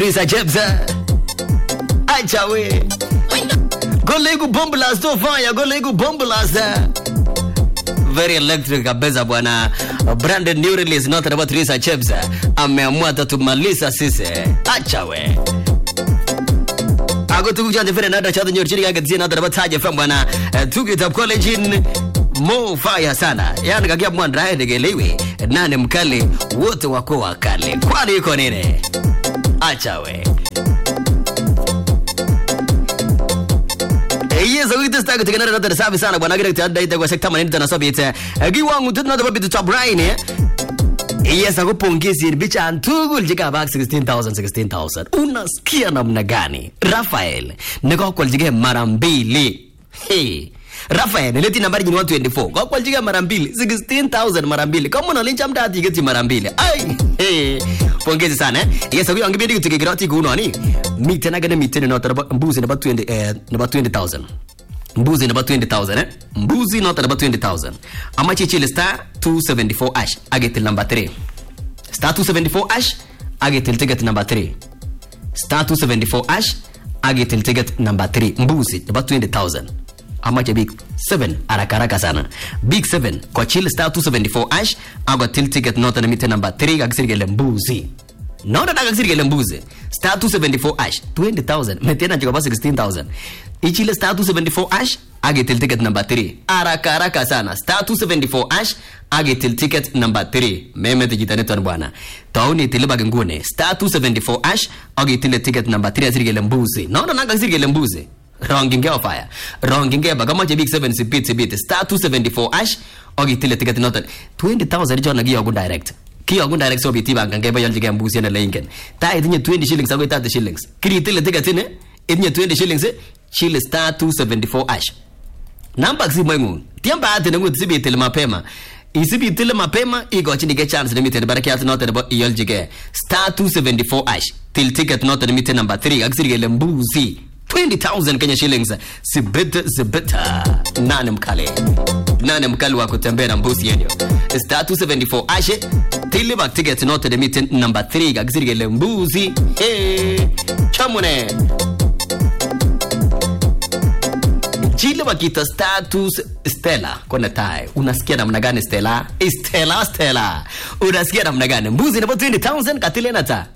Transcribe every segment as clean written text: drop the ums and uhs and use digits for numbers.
Risa Jebza. Acha we. Go lego bombulas to fire. Go lego bombulas. Very electric kabisa bwana. Branded new release not about Risa Jebza. Ameamua tumaliza sisi. Acha we. Ago tukuja ndefere nada chado nyorchiri yake tena nada bataje from bwana. Tukitap college in Mo fire sana. Yani kakia mwandra hende gelewe. Nane mkale wote wako wakale. Kwani yuko nini? Acha we. Yes, we just started to get another service sana bwana gere tada kwa sekta manini tana sobite. Giwangu tutna da babitu top right ne. Yes, akupongezi bicha antugul jika back 16,000. Unasikia namna gani? Rafael, niko kwa jige mara mbili. Hey. Rafael, leti nambari ni 124. Kwa kwa jige mara mbili, 16,000 mara mbili. Kama unalincha mdati geti mara mbili. Ai. Hey. Pongezi sana eh. Yes, we angibidi kutikirati kuno ni. Mitena gane mitena na mbuzi na 20,000. Mbuzi na 20,000 eh. Mbuzi not about 20,000. Amachi chile star 274 ash. Agetil number 3. Star 274 ash. Agetil ticket number 3. Star 274 ash. Agetil ticket number 3. Mbuzi about 20,000. Amache big 7 arakaraka sana. Big 7 kwa chile star 274 ash. Agetil ticket not na mite number 3 agisirgele mbuzi. Nona agisirgele mbuzi. Star 274 ash 20,000. Metena chiko ba 16,000. Ichile star 274 ash agetil ticket number 3 arakaraka sana. Star 274 ash agetil ticket number 3 meme tijitane ton bwana tauni tiliba ngune star 274 ash agetil ticket number 3 asirgele mbuzi naona nanga asirgele mbuzi rongingeo fire rongingeo bagama je big 7 sipit star 274 ash agetil ticket not 20,000 jona giyo go direct kiyo go direct so biti banga ngeba yonjige mbuzi na lengen ta idinye 20 shillings ago 30 shillings kiritil ticket ne idinye 20 shillings Chile star 274 ash. Namba ximu. Tiamba ate ngu tsibitil mapema. Isibitil mapema igo chinike chance limited barakiat not about yoljige. Star 274 ash. Till ticket not limited number 3 agsirgele mbuzi. 20,000 Kenya shillings. Sibita. Nane mkali wa kutembea na mbuzi yenyo. Star 274 ash. Till back ticket not limited number 3 agsirgele mbuzi. Hey. Chamune. Chile bakita status Stella kona tai unasikia namna gani Stella unasikia namna gani mbuzi na 20,000 katile na ta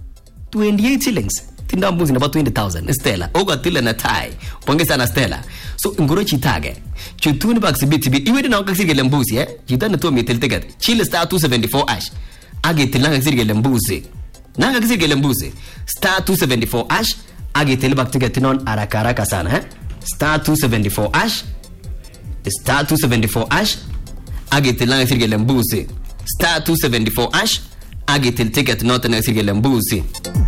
28 shillings tinda mbuzi na 20,000 Stella oga tile na tai pongeza na Stella so ngoro chitage chutuni baksi biti iwe na ngaksigele mbuzi chitana to mitel ticket Chile star 274 ash agetil ngaksigele mbuzi nanga ngaksigele mbuzi star 274 ash agetil bak ticket non arakaraka sana Star 274 ash. Star 274 ash. Agetil lang sirgele mbuzi. Star 274 ash. Agetil ticket not na sirgele mbuzi.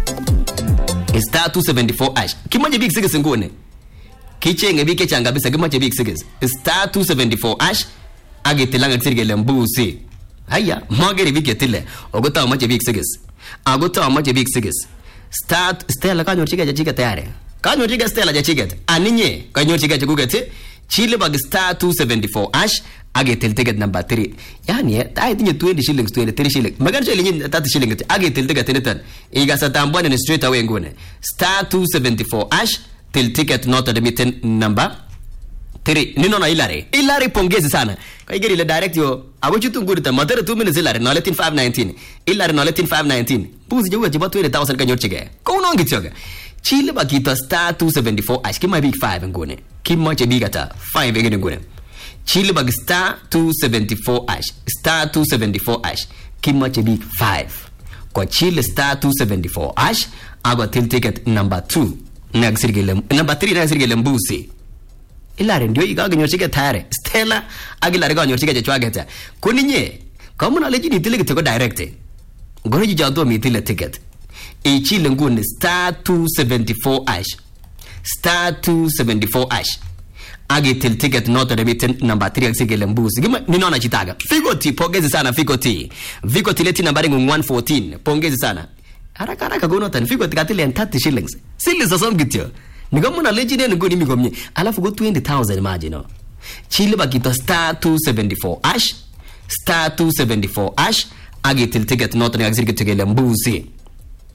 Star 274 ash. Kimoja big sigis ngone. Kichenge big changa bisa kimoja big sigis. Star 274 ash. Agetil lang sirgele mbuzi. Haya, mogeri big tile. Ogota moja big sigis. Agota moja big sigis. Stella kanyo chika tayari. Kanyo tiga Stella ja chiget aninye kanyo tiga chugete Chile bag star 274 ash agetel ticket number 3 yani tai tinye 20 shillings 23 shillings magana chele nyin 30 shillings agetel ticket netan iga satambwana ni straight away ngone star 274 ash tel ticket not admitted number 3 nino na ilare pongezi sana kai gari le direct yo agochutu ngurita matara 2 minutes ilare no 13519 ilare no 13519 buzi jewa jiba 20,000 kanyo chige ko nongi choga Chile bakita star 274 ash kima big 5 ngone kima che big ata 5 ngene ngone Chile bag star 274 ash star 274 ash kima che big 5 kwa Chile star 274 ash ago till ticket number 2 nagsirgele number 3 nagsirgele mbusi ilare ndio igaga nyoshike tare Stella agilare ga nyoshike chwageta kuninye kama na leji ticket ko direct ngoro jijado mi ticket Chile ngune star 274 ash star 274 ash agetil ticket not remittent number 3 asigele mbuzi gima ninaona chitaga Figoti pongezi sana Figoti leti nambari 114 pongezi sana haraka gono tan Figoti katile 30 shillings sili sasam gityo nigamuna legend ngoni migomye alafu go 20,000 margin Chile bakita star 274 ash star 274 ash agetil ticket not remittent mbuzi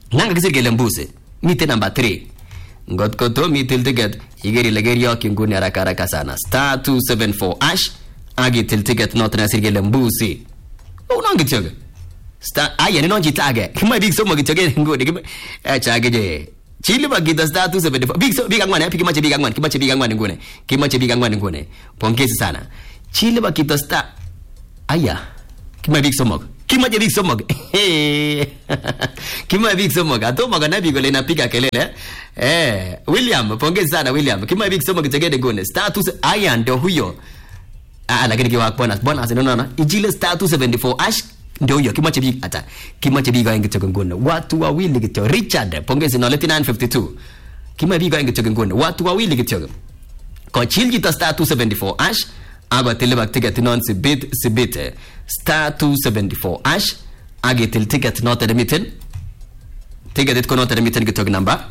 nanga kisir kele mbuzi mite number 3 ngot ko to mitil ticket igeri legeri yok nguni haraka sana star 274 ash agitil ticket not na sir kele mbuzi unangi tioge star aye no jitage kima big so magitoge ngudi achage je chili bagita star 274 big angwan epi kimache big angwan ngune kimache big angwan ngune pongezi sana chili bagita star aya kima big so mag kimache big so mag kima big so mag atoma kana big le napiga kelele William pongezi sana William kima big so mag tegede ngune star 2 aya ndo huyo lakini kiwa bonus no ijile star 274 ash ndio hiyo kimache big ata kimache big ainge ngone watu wawili kityo Richard pongezi no 952 kima big ainge ngone watu wawili kityo ko chilji ta star 274 ash aba telebak ticket non sibit star 274 ash agetil ticket not admitted ticket it not admitted kityo number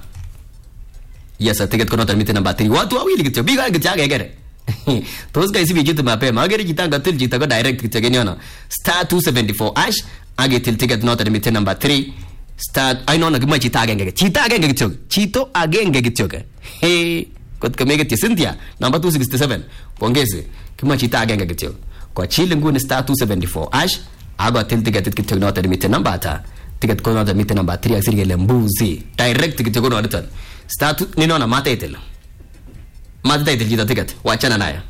yes ticket not admitted number 3 watu wawili kityo big ainge chagegere those guys if you get mapema agere jitanga til jitago direct kitageniona star 274 ash agetil ticket not admitted number 3 star I know na kima chita agenge kityo chito agenge kityo kot kamege Cynthia number 267 pongezi kima chita agenge kityo kwa chile nguni star 274 ash agetil ticket kityo not admitted number ata ticket ko not admitted number 3 asirgele mbuzi direct kityo no return star ninaona matetel Mata itil ticket wachana nayo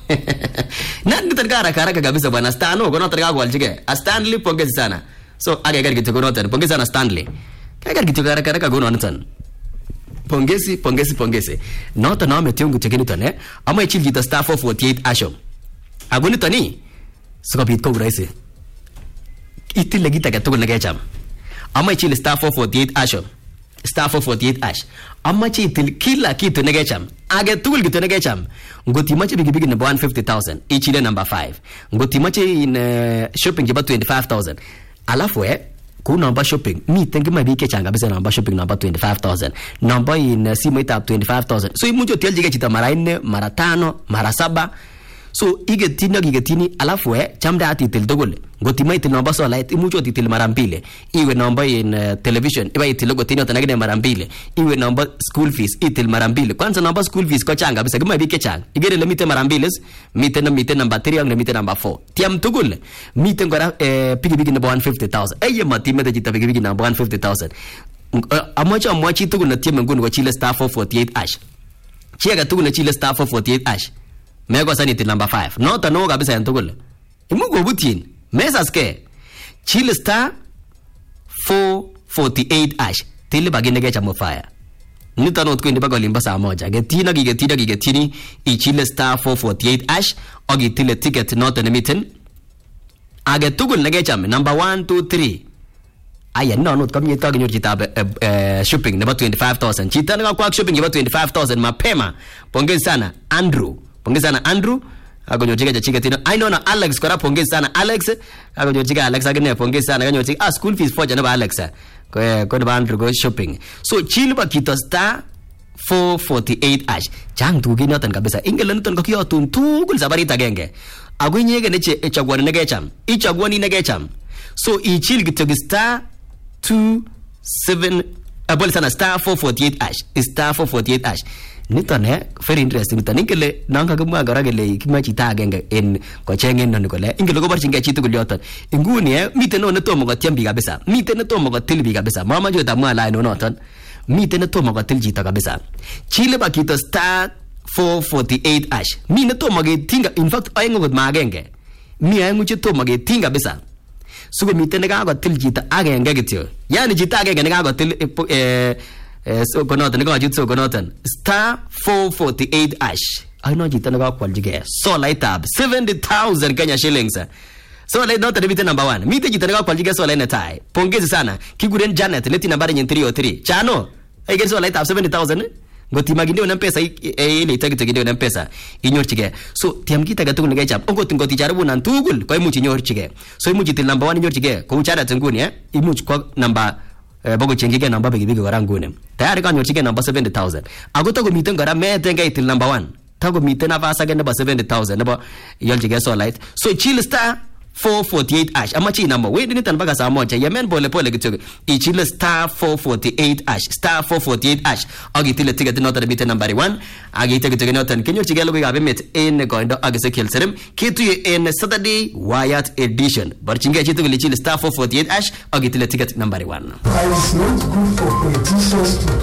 nani tarikara karaka kabisa bwana Stano kono tarika kwaljige Stanley pongezi sana so agagari kitoko notan pongezi sana Stanley agagari kitoko karaka gono notan pongezi nota na metiongu chekeni tane ama ichil jita star 448 asho agoni tani soko bit ko uraisi itil legita gatoko nagecham ama ichil star 448 asho star 448 ash amma chitil kila kitu negecham age tugul kitu negecham ngoti mache bigi number 150,000 ichile number 5 ngoti mache in shopping jiba 25,000 alafu ku number shopping mi tengi mabike changa bisa number shopping number 25,000 number in simu ita 25,000 so imujo tielje chita mara 4 mara 5 mara 7 so igetini alafu chamda ati til tugul ngoti mai til number so light imujo titil mara 2 iwe number in television iba itil logo tino tanagine mara 2 iwe number school fees itil mara 2 kwanza number school fees ko changa bisa gima bike changa igere le mite mara 2 mite number 3 ang mite number 4 tiam tugul mite ngora pigi number 150,000 eye matime de jita pigi number 150,000 amocha tugul na tiam nguni ko chile star 448 ash chiega tugul na chile star 448 ash mego saniti number 5 nota no kabisa yantugul imugo butin mesa ske chile star 448 ash tile bagine gecha mofaya nita not kwindi bago limba saa moja getini i chile star 448 ash ogi tile ticket not admitted age tugul negecha number 1 2 3 aya no kamye to ginyor chita shopping number 25,000 chita nga kwa shopping number 25,000 mapema pongezi sana Andrew agonyochika chika tino I know na Alex kora pongezi sana Alex agonyochika Alex agene pongezi sana agonyochika school fees for jana Alex ko na Andrew go shopping so chilba kito star 448 ash chang tugi notan kabisa ingelen ton ko kyo tun tugul sabari tagenge agunyege ne chagwani negecham so i chil kito star 27 abol sana star 448 ash star 448 ash nitone very interesting tanikele nanga kama garagele kimachi tagenge en ko chengen non kole ingelo go barchinge chitu kulyoton inguni miten no netomo go tiambi kabisa miten netomo go tilbi kabisa mama jo tamwa la no noton miten netomo go tilji ta kabisa chile bakito star 448 ash mi netomo ge tinga in fact ayengo go magenge mi ayengo chitomo ge tinga kabisa sugo miten ga go tilji ta agenge gityo yani jita agenge ga go til so konotan ko ajut so konotan star 448 ash I know jita na kwa jige so light up 70,000 Kenya shillings so light not the number 1 mite jita na kwa jige so light tai pongezi sana kiguren Janet leti nambari 303 chano I get so light up 70,000 ngoti maginde na pesa ile itagite na pesa inyorchige so tiamkita gatu ne gacham ngoti ngoti jaribu na ntugul ko imuchi nyorchige so imuchi til number 1 nyorchige ko uchara tenguni imuchi kwa number bogo chengige namba bigi gora ngune tayari kan nyorchige namba 70,000 agoto go miten gora metenge itil number 1 tago miten avasa ge namba 70,000 nebo yolchige so light so chill star 448 hash. Amachi inamo wendi nitan mpaka saa moja. Yemen pole pole kityo. Ichile star 448 hash. Star 448 hash. Agitile ticket noton nemiten nambari 1. Agite kityo noton kenyorchigei logoiwekab emet en koindo ak Ezekiel Serem. Ketuye en Saturday Wyatt edition. Barchingei chitugul ichile star 448 hash agitile ticket nambari 1. It's not good for politicians to